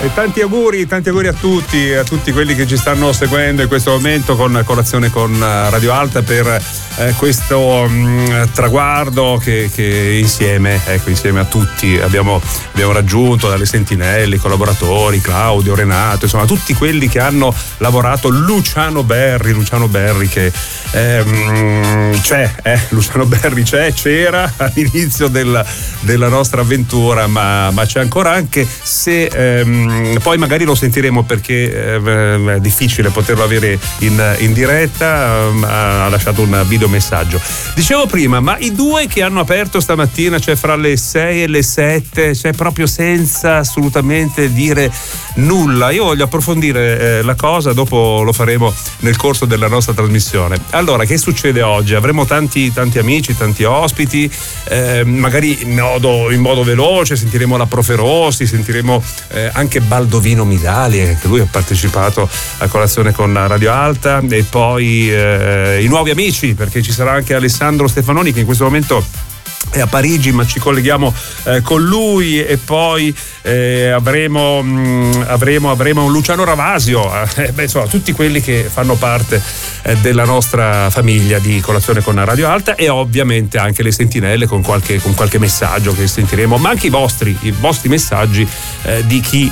E tanti auguri a tutti quelli che ci stanno seguendo in questo momento con Colazione con Radio Alta per questo traguardo che insieme a tutti abbiamo raggiunto, dalle sentinelle, i collaboratori, Claudio, Renato, insomma tutti quelli che hanno lavorato. Luciano Berri che Luciano Berri c'era all'inizio della nostra avventura, ma c'è ancora, anche se poi magari lo sentiremo perché è difficile poterlo avere in diretta. Ha lasciato un videomessaggio. Dicevo prima, ma i due che hanno aperto stamattina, cioè fra le 6 e le 7, cioè proprio senza assolutamente dire nulla. Io voglio approfondire la cosa, dopo lo faremo nel corso della nostra trasmissione. Allora, che succede oggi? Avremo tanti amici, tanti ospiti, magari in modo veloce sentiremo la Profe Rossi, sentiremo anche Baldovino Midali, che lui ha partecipato a Colazione con Radio Alta, e poi i nuovi amici, perché ci sarà anche Alessandro Stefanoni, che in questo momento è a Parigi, ma ci colleghiamo con lui, e poi avremo un Luciano Ravasio, insomma tutti quelli che fanno parte della nostra famiglia di Colazione con Radio Alta, e ovviamente anche le sentinelle con qualche messaggio che sentiremo, ma anche i vostri messaggi di chi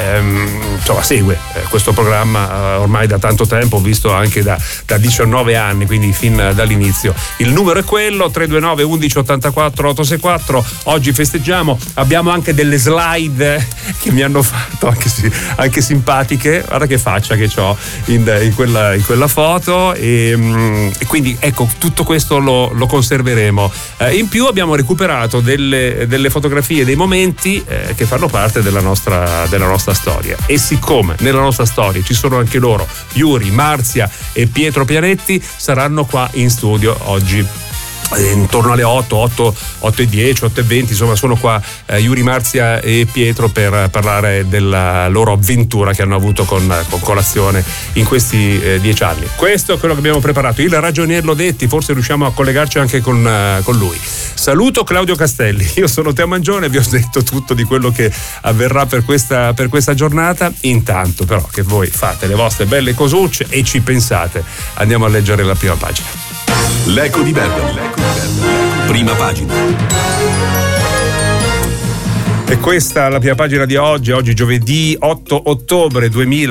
segue questo programma ormai da tanto tempo, visto anche da 19 anni, quindi fin dall'inizio. Il numero è quello 329 11 84 864. Oggi festeggiamo, abbiamo anche delle slide che mi hanno fatto anche simpatiche. Guarda che faccia che ho in quella foto, e quindi ecco, tutto questo lo conserveremo. In più abbiamo recuperato delle fotografie, dei momenti che fanno parte della nostra storia, e siccome nella nostra storia ci sono anche loro, Yuri, Marzia e Pietro Pianetti, saranno qua in studio oggi intorno alle 8:10, 8:20, insomma sono qua Yuri, Marzia e Pietro per parlare della loro avventura che hanno avuto con Colazione in questi 10 anni. Questo è quello che abbiamo preparato. Il ragionier Lodetti, forse riusciamo a collegarci anche con lui. Saluto Claudio Castelli, io sono Teo Mangione, vi ho detto tutto di quello che avverrà per questa giornata. Intanto però che voi fate le vostre belle cosucce e ci pensate, andiamo a leggere la prima pagina. L'Eco di Bergamo. Prima pagina. E questa è la prima pagina di oggi giovedì 8 ottobre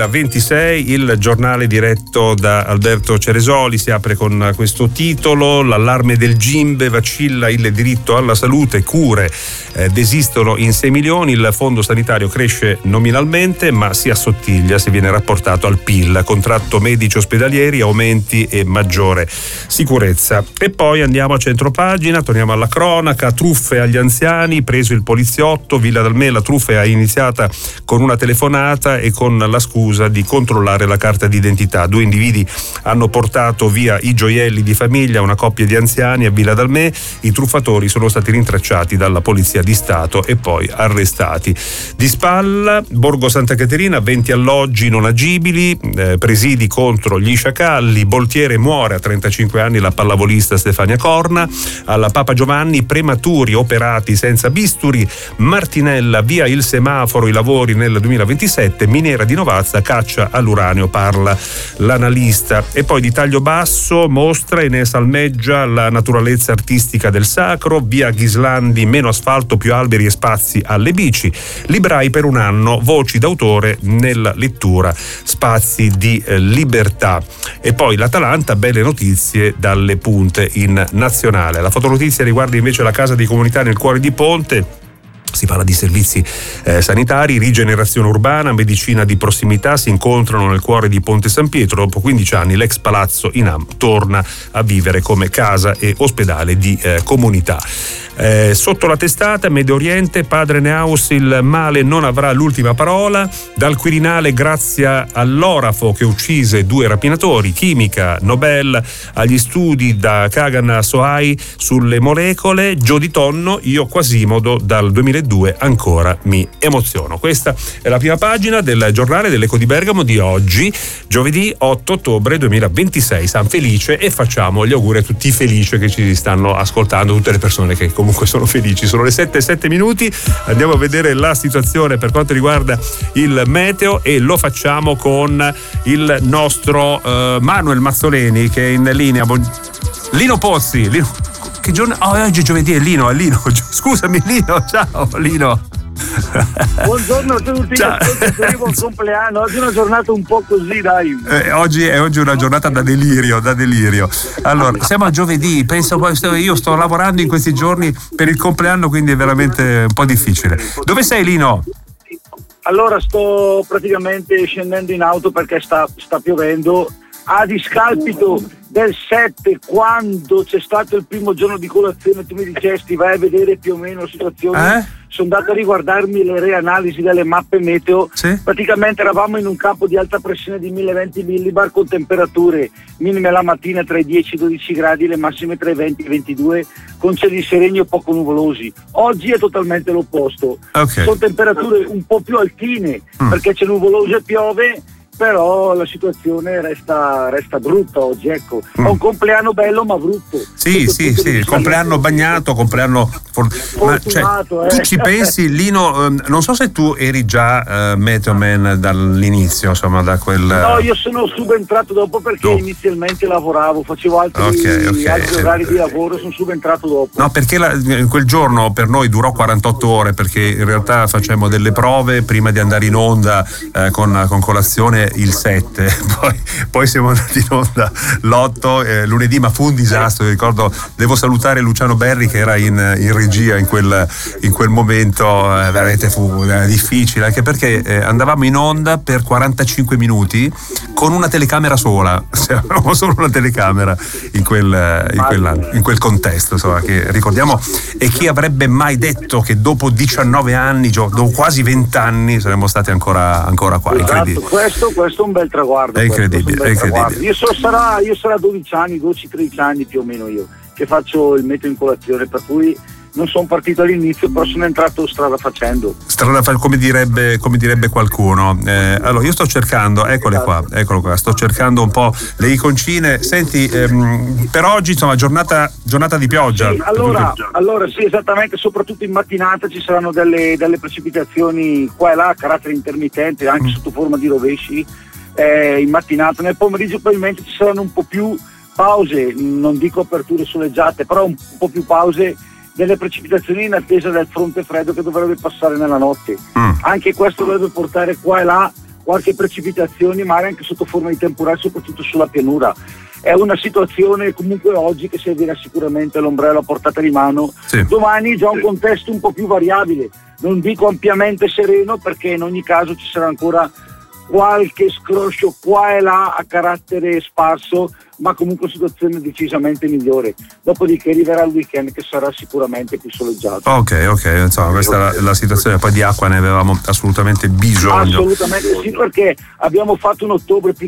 2026, il giornale diretto da Alberto Ceresoli si apre con questo titolo: l'allarme del Gimbe, vacilla il diritto alla salute, cure desistono in 6 milioni, il fondo sanitario cresce nominalmente ma si assottiglia se viene rapportato al PIL, contratto medici ospedalieri, aumenti e maggiore sicurezza. E poi andiamo a centropagina, torniamo alla cronaca, truffe agli anziani, preso il poliziotto, Villa D'Almè, la truffa è iniziata con una telefonata e con la scusa di controllare la carta d'identità. 2 individui hanno portato via i gioielli di famiglia a una coppia di anziani a Villa D'Almè. I truffatori sono stati rintracciati dalla Polizia di Stato e poi arrestati. Di Spalla, Borgo Santa Caterina, 20 alloggi non agibili, presidi contro gli sciacalli. Boltiere muore a 35 anni la pallavolista Stefania Corna. Alla Papa Giovanni, prematuri operati senza bisturi. Martinella, via il semaforo, i lavori nel 2027. Miniera di Novazza, caccia all'uranio, parla l'analista. E poi di Taglio Basso, mostra e ne salmeggia la naturalezza artistica del sacro. Via Ghislandi, meno asfalto, più alberi e spazi alle bici. Librai per un anno, voci d'autore nella lettura, spazi di libertà. E poi l'Atalanta, belle notizie dalle punte in nazionale. La fotonotizia riguarda invece la casa di comunità nel cuore di Ponte. Si parla di servizi sanitari, rigenerazione urbana, medicina di prossimità, si incontrano nel cuore di Ponte San Pietro. Dopo 15 anni l'ex palazzo Inam torna a vivere come casa e ospedale di comunità. Sotto la testata, Medio Oriente, padre Neaus, il male non avrà l'ultima parola. Dal Quirinale, Grazia all'orafo che uccise 2 rapinatori. Chimica, Nobel agli studi da Kagan a Sohai sulle molecole. Gio di Tonno, io Quasimodo dal 2002 ancora mi emoziono. Questa è la prima pagina del giornale dell'Eco di Bergamo di oggi, giovedì 8 ottobre 2026, San Felice, e facciamo gli auguri a tutti i felici che ci stanno ascoltando, tutte le persone che comunque sono felici. Sono le 7:07 minuti, andiamo a vedere la situazione per quanto riguarda il meteo e lo facciamo con il nostro Manuel Mazzoleni che è in linea. Lino Pozzi, che giorno? Oggi è giovedì, è Lino. Scusami Lino, ciao Lino. Buongiorno a tutti, buon compleanno. Oggi è una giornata un po' così, dai. Oggi è una giornata da delirio. Allora, siamo a giovedì, io sto lavorando in questi giorni per il compleanno, quindi è veramente un po' difficile. Dove sei, Lino? Allora, sto praticamente scendendo in auto perché sta piovendo. A discapito del 7, quando c'è stato il primo giorno di colazione, tu mi dicesti vai a vedere più o meno la situazione. Sono andato a riguardarmi le reanalisi delle mappe meteo. Sì. Praticamente eravamo in un campo di alta pressione di 1020 millibar con temperature minime la mattina tra i 10 e i 12 gradi, le massime tra i 20 e i 22, con cieli sereni o poco nuvolosi. Oggi è totalmente l'opposto. Okay. Sono temperature un po' più altine perché c'è nuvoloso e piove, però la situazione resta brutta oggi, ecco. Ho un compleanno bello ma brutto. Sì, il compleanno bagnato, compleanno fortunato, tu ci pensi, Lino, non so se tu eri già Meteo Man dall'inizio, insomma, da quel... No, io sono subentrato dopo perché inizialmente lavoravo, facevo altri orari di lavoro, sono subentrato dopo. No, perché quel giorno per noi durò 48 ore, perché in realtà facemmo delle prove prima di andare in onda con colazione il 7, poi siamo andati in onda l'8 lunedì, ma fu un disastro. Ricordo, devo salutare Luciano Berri che era in regia in quel momento, veramente fu difficile, anche perché andavamo in onda per 45 minuti con una telecamera sola, avevamo solo una telecamera in quel contesto, insomma, che ricordiamo. E chi avrebbe mai detto che dopo 19 anni, dopo quasi 20 anni saremmo stati ancora qua? Incredibile. Questo è un bel traguardo. È incredibile. Io sarà 12 anni, 12-13 anni più o meno io che faccio il meteo in colazione, per cui non sono partito all'inizio, però sono entrato strada facendo. Come direbbe qualcuno. Allora, io sto cercando, eccolo qua, sto cercando un po' le iconcine. Senti, per oggi, insomma, giornata di pioggia. Sì, allora sì, esattamente, soprattutto in mattinata ci saranno delle precipitazioni qua e là a carattere intermittente, anche sotto forma di rovesci in mattinata. Nel pomeriggio probabilmente ci saranno un po' più pause, non dico aperture soleggiate, però un po' più pause delle precipitazioni in attesa del fronte freddo che dovrebbe passare nella notte. Anche questo dovrebbe portare qua e là qualche precipitazione, magari anche sotto forma di temporale, soprattutto sulla pianura. È una situazione comunque oggi che servirà sicuramente l'ombrello a portata di mano. Sì. Domani già un contesto un po' più variabile, non dico ampiamente sereno, perché in ogni caso ci sarà ancora qualche scroscio qua e là a carattere sparso, ma comunque situazione decisamente migliore. Dopodiché arriverà il weekend che sarà sicuramente più soleggiato. Ok, insomma, questa è la situazione. Poi di acqua ne avevamo assolutamente bisogno. Assolutamente sì, perché abbiamo fatto un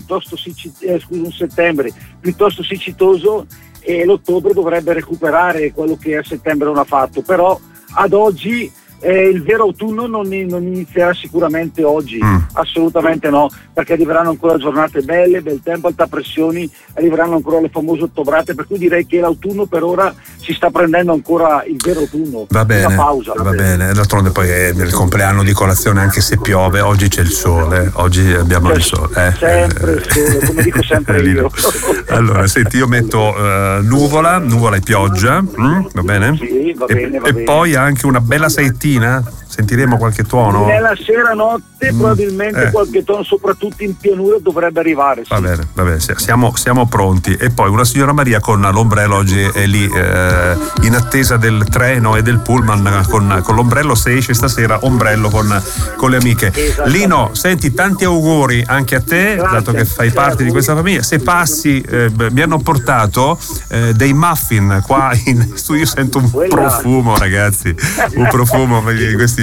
settembre piuttosto siccitoso, e l'ottobre dovrebbe recuperare quello che a settembre non ha fatto, però ad oggi il vero autunno non inizierà sicuramente oggi, assolutamente no, perché arriveranno ancora giornate belle, bel tempo, alta pressioni, arriveranno ancora le famose ottobrate, per cui direi che l'autunno per ora si sta prendendo ancora il vero autunno. Va bene, una pausa. Va bene. D'altronde poi è il compleanno di colazione, anche se piove, oggi c'è il sole, oggi abbiamo il sole. Sempre il sole, come dico sempre io. Allora, senti, io metto nuvola e pioggia, va bene? Sì, va bene. E poi anche una bella saettina. Sentiremo qualche tuono? Nella sera notte probabilmente qualche tuono, soprattutto in pianura, dovrebbe arrivare. Sì. Va bene, siamo pronti. E poi una signora Maria con l'ombrello oggi è lì in attesa del treno e del pullman con l'ombrello. Se esce stasera, ombrello con le amiche. Lino, senti, tanti auguri anche a te. Grazie, dato che fai parte di questa famiglia. Se passi, mi hanno portato dei muffin qua in studio. Io sento un profumo, ragazzi, un profumo di questi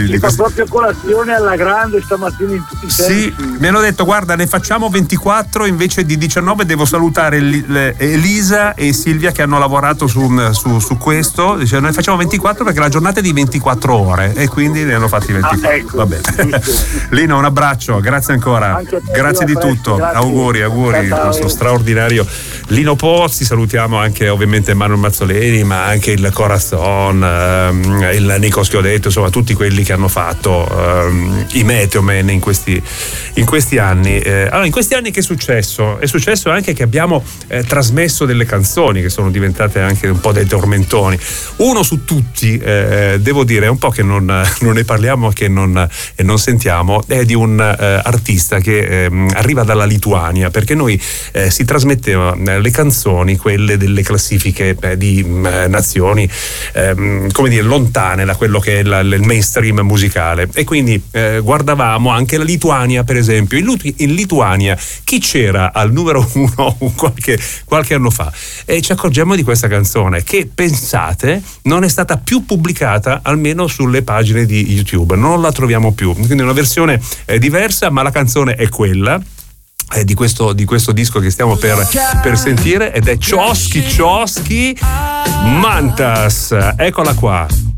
Si fa proprio colazione alla grande stamattina in tutti i sensi. Sì, mi hanno detto guarda ne facciamo 24 invece di 19, devo salutare Elisa e Silvia che hanno lavorato su questo, dice ne facciamo 24 perché la giornata è di 24 ore e quindi ne hanno fatti 24. Ecco. Va bene. Lino, un abbraccio, grazie ancora, grazie di tutto, grazie. auguri il nostro straordinario Lino Pozzi, salutiamo anche ovviamente Manuel Mazzoleni ma anche il Corazon, il Nico Schiodetto, insomma tutti quelli che hanno fatto i Meteomen in questi anni. Allora, in questi anni che è successo? È successo anche che abbiamo trasmesso delle canzoni che sono diventate anche un po' dei tormentoni. Uno su tutti, devo dire, è un po' che non ne parliamo e non sentiamo, è di un artista che arriva dalla Lituania, perché noi si trasmetteva le canzoni, quelle delle classifiche di nazioni come dire lontane da quello che è il mainstream musicale, e quindi guardavamo anche la Lituania, per esempio. In Lituania chi c'era al numero 1 qualche anno fa? E ci accorgiamo di questa canzone che, pensate, non è stata più pubblicata almeno sulle pagine di YouTube, non la troviamo più, quindi è una versione diversa, ma la canzone è quella di questo disco che stiamo per sentire, ed è Chosky Mantas. Eccola qua.